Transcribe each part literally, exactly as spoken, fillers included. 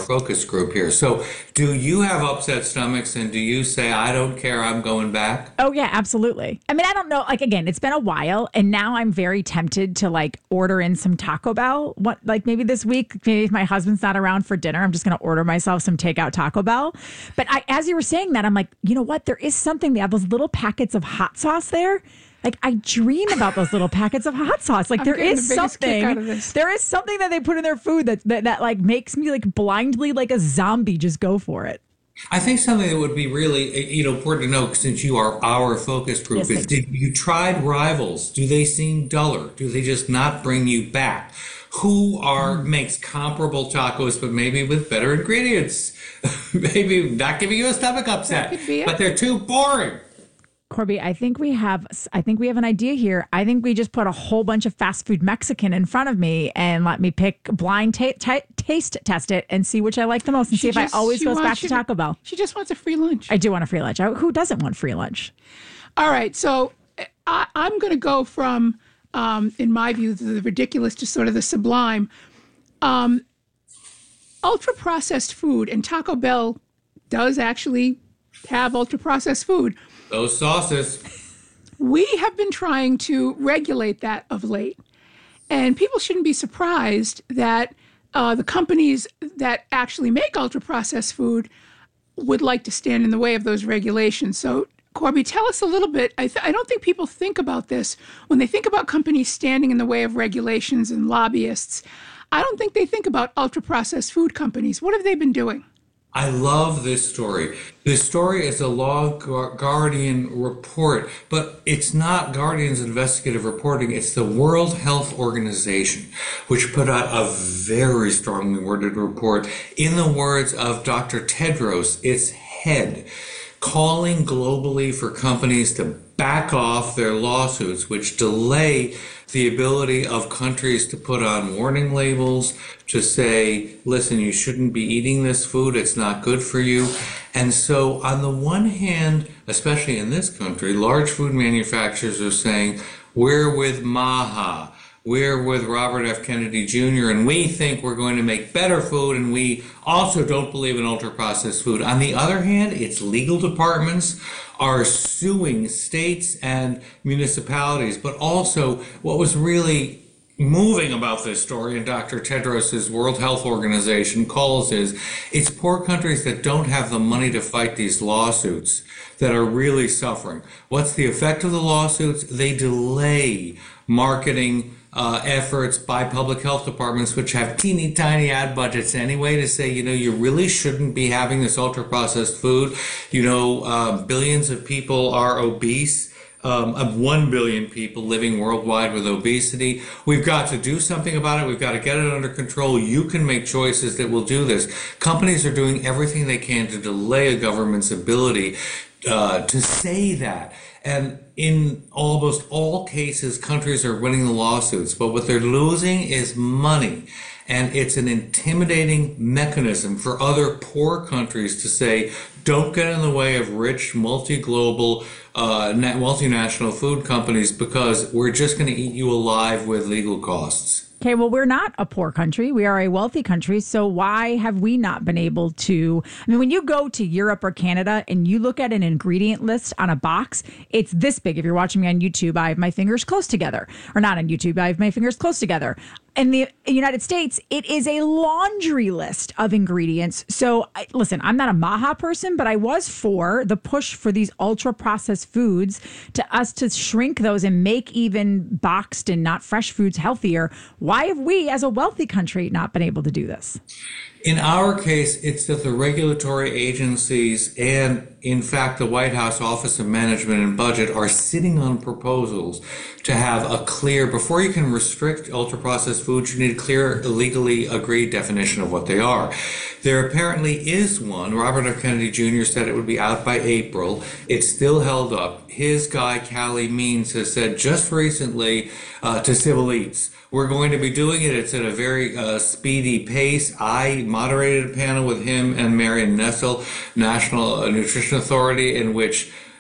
focus group here. So do you have upset stomachs and do you say, I don't care, I'm going back? Oh, yeah, absolutely. I mean, I don't know. Like, again, it's been a while and now I'm very tempted to like order in some Taco Bell. What, like maybe this week, maybe if my husband's not around for dinner, I'm just going to order myself some takeout Taco Bell. But I, as you were saying that, I'm like, you know what? There is something. They have those little packets of hot sauce there. Like, I dream about those little packets of hot sauce. Like, I'm there getting is the biggest kick out of something, this. there is something that they put in their food that, that, that like makes me like blindly like a zombie just go for it. I think something that would be really, you know, important to know, since you are our focus group, Yes, is thank did you tried rivals? Do they seem duller? Do they just not bring you back? Who are makes comparable tacos, but maybe with better ingredients? Maybe not giving you a stomach upset, That could be it. but they're too boring. Corby, I think we have I think we have an idea here. I think we just put a whole bunch of fast food Mexican in front of me and let me pick blind ta- ta- taste test it and see which I like the most and see if just- I always she goes back wants to you to- Taco Bell. She just wants a free lunch. I do want a free lunch. I- Who doesn't want free lunch? All right, so I, I'm going to go from, um, in my view, the ridiculous to sort of the sublime. Um, ultra processed food, and Taco Bell does actually have ultra processed food. Those sauces. We have been trying to regulate that of late. And people shouldn't be surprised that uh, the companies that actually make ultra processed food would like to stand in the way of those regulations. So, Corby, tell us a little bit. I, th- I don't think people think about this. When they think about companies standing in the way of regulations and lobbyists, I don't think they think about ultra processed food companies. What have they been doing? I love this story. This story is a Law Guardian report, but it's not Guardian's investigative reporting. It's the World Health Organization, which put out a very strongly worded report in the words of Doctor Tedros, its head, calling globally for companies to back off their lawsuits, which delay the ability of countries to put on warning labels, to say, listen, you shouldn't be eating this food, it's not good for you. And so on the one hand, especially in this country, large food manufacturers are saying, we're with MAHA, we're with Robert F. Kennedy Junior, and we think we're going to make better food, and we also don't believe in ultra-processed food. On the other hand, its legal departments are suing states and municipalities. But also, what was really moving about this story, and Doctor Tedros' World Health Organization calls, is it's poor countries that don't have the money to fight these lawsuits that are really suffering. What's the effect of the lawsuits? They delay marketing uh, efforts by public health departments, which have teeny tiny ad budgets anyway, to say, you know, you really shouldn't be having this ultra processed food. You know, uh, billions of people are obese. Um, of one billion people living worldwide with obesity. We've got to do something about it. We've got to get it under control. You can make choices that will do this. Companies are doing everything they can to delay a government's ability uh, to say that. And in almost all cases, countries are winning the lawsuits, but what they're losing is money. And it's an intimidating mechanism for other poor countries to say, don't get in the way of rich, multi-global, uh, multinational food companies, because we're just going to eat you alive with legal costs. Okay, well, we're not a poor country. We are a wealthy country. So why have we not been able to? I mean, when you go to Europe or Canada and you look at an ingredient list on a box, it's this big. If you're watching me on YouTube, I have my fingers close together. Or not on YouTube, I have my fingers close together. In the United States, it is a laundry list of ingredients. So, I, listen, I'm not a MAHA person, but I was for the push for these ultra processed foods to us to shrink those and make even boxed and not fresh foods healthier. Why have we, as a wealthy country, not been able to do this? In our case, it's that the regulatory agencies and, in fact, the White House Office of Management and Budget are sitting on proposals to have a clear, before you can restrict ultra-processed foods, you need a clear, legally agreed definition of what they are. There apparently is one. Robert F. Kennedy Junior said it would be out by April. It's still held up. His guy, Callie Means, has said just recently uh, to Civil Eats, we're going to be doing it. It's at a very uh, speedy pace. I moderated a panel with him and Marion Nessel, National Nutrition Authority, in which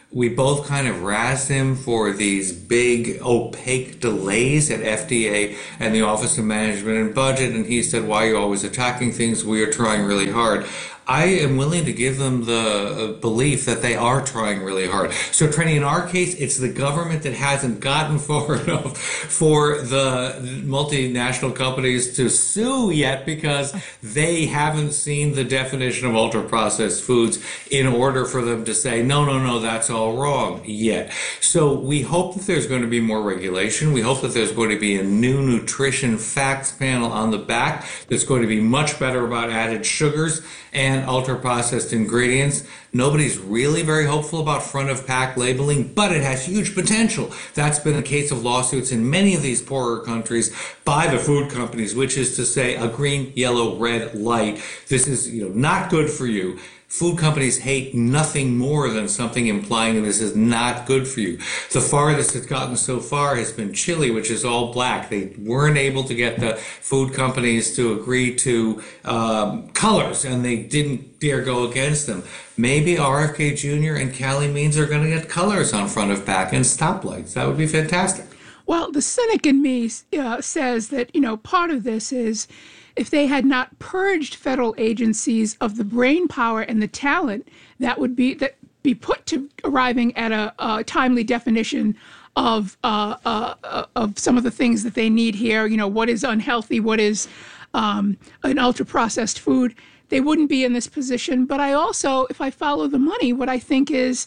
We both kind of razzed him for these big opaque delays at F D A and the Office of Management and Budget, and he said, why are you always attacking things? We are trying really hard. I am willing to give them the belief that they are trying really hard. So, Trini, in our case, it's the government that hasn't gotten far enough for the multinational companies to sue yet because they haven't seen the definition of ultra-processed foods in order for them to say, no, no, no, that's all wrong yet. So we hope that there's going to be more regulation. We hope that there's going to be a new nutrition facts panel on the back that's going to be much better about added sugars and ultra-processed ingredients. Nobody's really very hopeful about front-of-pack labeling, but it has huge potential. That's been a case of lawsuits in many of these poorer countries by the food companies, which is to say a green, yellow, red light. This is, you know, not good for you. Food companies hate nothing more than something implying that this is not good for you. The farthest it's gotten so far has been Chile, which is all black. They weren't able to get the food companies to agree to um, colors, and they didn't dare go against them. Maybe R F K Junior and Cali Means are going to get colors on front of pack and stoplights. That would be fantastic. Well, the cynic in me uh, says that, you know, part of this is if they had not purged federal agencies of the brain power and the talent that would be that be put to arriving at a, a timely definition of uh, uh, of some of the things that they need here, you know, what is unhealthy, what is um, an ultra-processed food, they wouldn't be in this position. But I also, if I follow the money, what I think is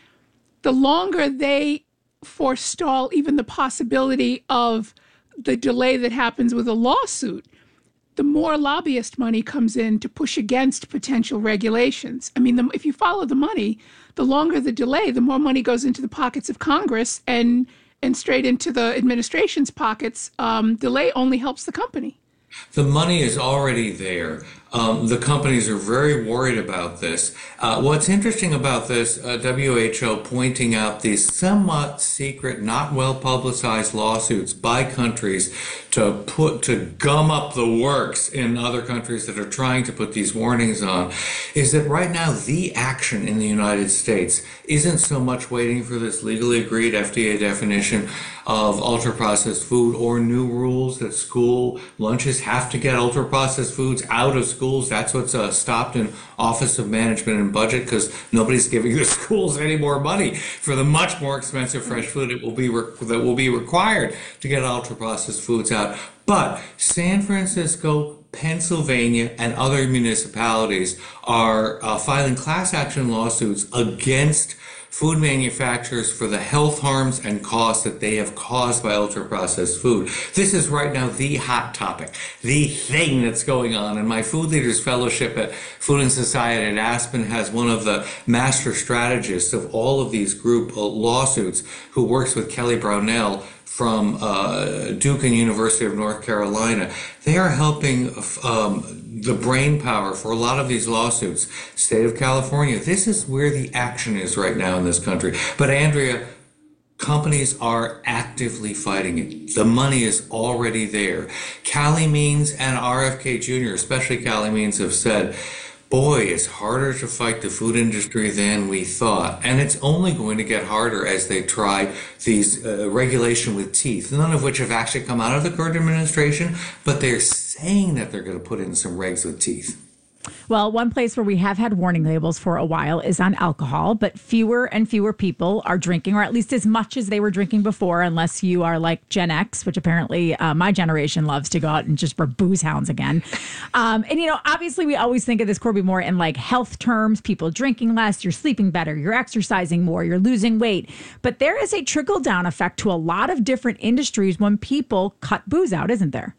the longer they forestall even the possibility of the delay that happens with a lawsuit, the more lobbyist money comes in to push against potential regulations. I mean, the, if you follow the money, the longer the delay, the more money goes into the pockets of Congress and and straight into the administration's pockets. Um, delay only helps the company. The money is already there. Um, the companies are very worried about this. Uh, what's interesting about this, uh, W H O pointing out these somewhat secret, not well publicized lawsuits by countries to put, to gum up the works in other countries that are trying to put these warnings on, is that right now the action in the United States isn't so much waiting for this legally agreed F D A definition of ultra-processed food or new rules that school lunches have to get ultra-processed foods out of schools. That's what's uh, stopped in Office of Management and Budget, because nobody's giving the schools any more money for the much more expensive fresh food it will be re- that will be required to get ultra-processed foods out. But San Francisco, Pennsylvania, and other municipalities are uh, filing class action lawsuits against food manufacturers for the health harms and costs that they have caused by ultra-processed food. This is right now the hot topic, the thing that's going on. And my Food Leaders Fellowship at Food and Society at Aspen has one of the master strategists of all of these group lawsuits who works with Kelly Brownell from uh, Duke and University of North Carolina. They are helping um, the brain power for a lot of these lawsuits. State of California, this is where the action is right now in this country. But Andrea, companies are actively fighting it. The money is already there. Cali Means and R F K Junior, especially Cali Means, have said, boy, it's harder to fight the food industry than we thought. And it's only going to get harder as they try these uh, regulation with teeth, none of which have actually come out of the current administration, but they're saying that they're going to put in some regs with teeth. Well, one place where we have had warning labels for a while is on alcohol, but fewer and fewer people are drinking, or at least as much as they were drinking before, unless you are like Gen X, which apparently uh, my generation loves to go out and just for booze hounds again. Um, and, you know, obviously we always think of this, Corby, more in like health terms, people drinking less, you're sleeping better, you're exercising more, you're losing weight. But there is a trickle down effect to a lot of different industries when people cut booze out, isn't there?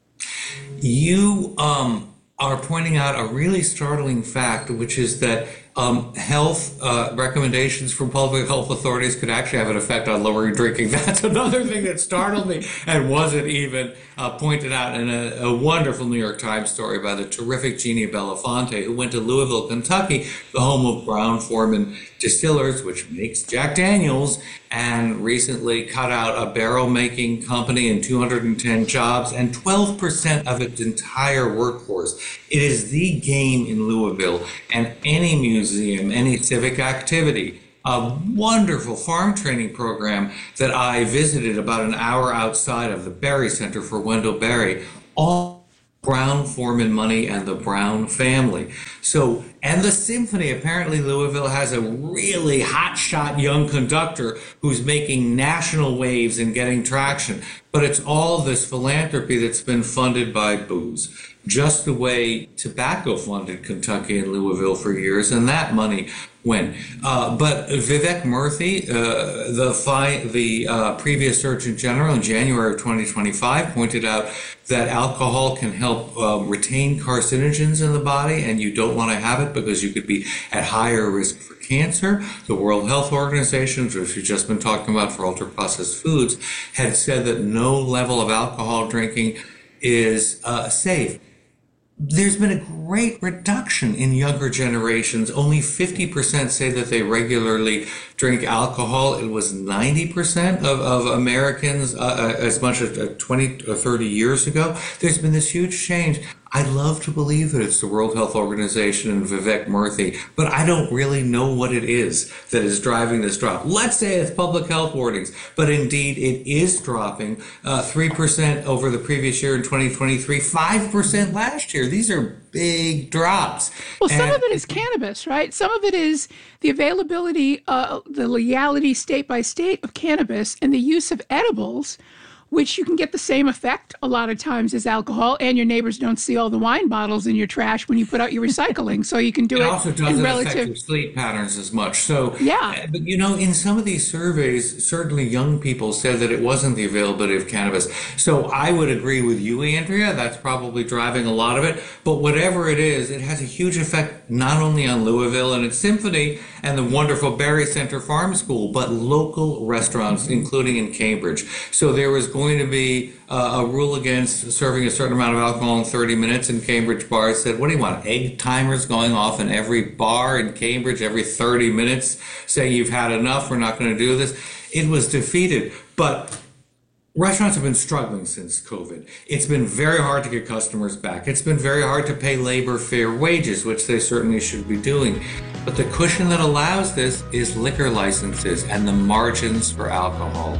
You, um, are pointing out a really startling fact, which is that um, health uh, recommendations from public health authorities could actually have an effect on lowering drinking. That's another thing that startled me and wasn't even uh, pointed out in a, a wonderful New York Times story by the terrific Jeannie Belafonte, who went to Louisville, Kentucky, the home of Brown-Forman Distillers, which makes Jack Daniels, and recently cut out a barrel-making company and two hundred ten jobs and twelve percent of its entire workforce. It is the game in Louisville, and any museum, any civic activity a wonderful farm training program that I visited about an hour outside of the Berry Center for Wendell Berry, all Brown-Forman money and the Brown family. So, and the symphony, apparently Louisville has a really hotshot young conductor who's making national waves and getting traction. But it's all this philanthropy that's been funded by booze, just the way tobacco funded Kentucky and Louisville for years, and that money went. Uh, but Vivek Murthy, uh, the fi- the uh, previous Surgeon General in January of twenty twenty-five, pointed out that alcohol can help uh, retain carcinogens in the body, and you don't want to have it because you could be at higher risk for cancer. The World Health Organization, which we've just been talking about for ultra-processed foods, had said that no level of alcohol drinking is uh, safe. There's been a great reduction in younger generations. Only fifty percent say that they regularly drink alcohol. It was ninety percent of, of Americans uh, as much as twenty or thirty years ago. There's been this huge change. I'd love to believe that it's the World Health Organization and Vivek Murthy, but I don't really know what it is that is driving this drop. Let's say it's public health warnings, but indeed it is dropping uh, three percent over the previous year in twenty twenty-three, five percent last year. These are big drops. Well, some and, of it is cannabis, right? Some of it is the availability, uh, the legality state by state of cannabis and the use of edibles, which you can get the same effect a lot of times as alcohol, and your neighbors don't see all the wine bottles in your trash when you put out your recycling, so you can do it, it also doesn't in relative affect your sleep patterns as much. So yeah, but you know, in some of these surveys, certainly young people said that it wasn't the availability of cannabis. So I would agree with you, Andrea. That's probably driving a lot of it. But whatever it is, it has a huge effect not only on Louisville and its symphony and the wonderful Berry Center Farm School, but local restaurants, mm-hmm. including in Cambridge. So there was going to be uh, a rule against serving a certain amount of alcohol in thirty minutes, and Cambridge bars said, what do you want, egg timers going off in every bar in Cambridge every thirty minutes saying you've had enough, we're not going to do this? It was defeated. But restaurants have been struggling since COVID. It's been very hard to get customers back. It's been very hard to pay labor fair wages, which they certainly should be doing. But the cushion that allows this is liquor licenses and the margins for alcohol.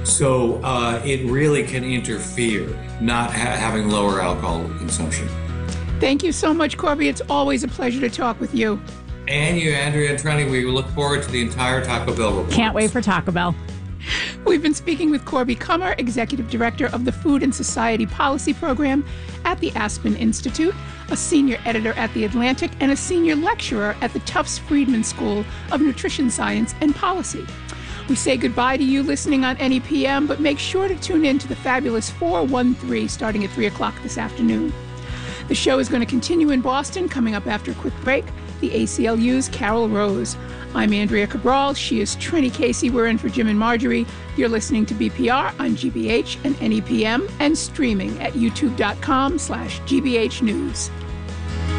So uh, it really can interfere, not ha- having lower alcohol consumption. Thank you so much, Corby. It's always a pleasure to talk with you. And you, Andrea and Trenny, we look forward to the entire Taco Bell report. Can't wait for Taco Bell. We've been speaking with Corby Kummer, Executive Director of the Food and Society Policy Program at the Aspen Institute, a senior editor at The Atlantic, and a senior lecturer at the Tufts Friedman School of Nutrition Science and Policy. We say goodbye to you listening on N E P M, but make sure to tune in to the fabulous four one three starting at three o'clock this afternoon. The show is going to continue in Boston, coming up after a quick break. The A C L U's Carol Rose. I'm Andrea Cabral. She is Trini Casey. We're in for Jim and Marjorie. You're listening to B P R on G B H and N E P M and streaming at youtube.com slash GBH News.